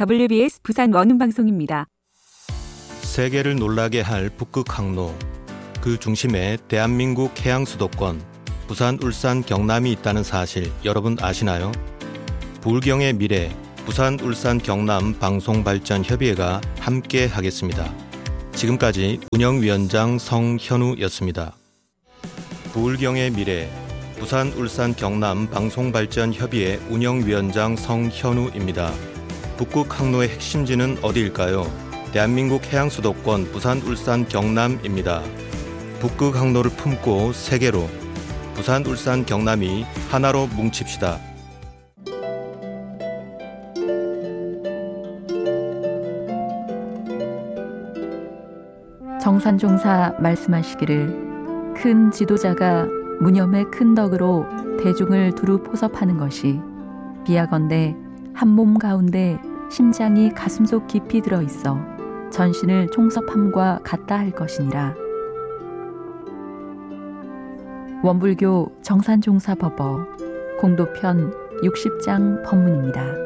WBS 부산 원음방송입니다. 세계를 놀라게 할 북극 항로, 그 중심에 대한민국 해양 수도권 부산, 울산, 경남이 있다는 사실 여러분 아시나요? 부울경의 미래, 부산, 울산, 경남 방송발전협의회가 함께 하겠습니다. 지금까지 운영위원장 성현우였습니다. 부울경의 미래, 부산, 울산, 경남 방송발전협의회 운영위원장 성현우입니다. 북극 항로의 핵심지는 어디일까요? 대한민국 해양 수도권 부산, 울산, 경남입니다. 북극 항로를 품고 세계로 부산, 울산, 경남이 하나로 뭉칩시다. 정산종사 말씀하시기를 큰 지도자가 무념의 큰 덕으로 대중을 두루 포섭하는 것이 비하건대 한 몸 가운데 심장이 가슴속 깊이 들어있어 전신을 총섭함과 같다 할 것이니라. 원불교 정산종사법어 공도편 60장 법문입니다.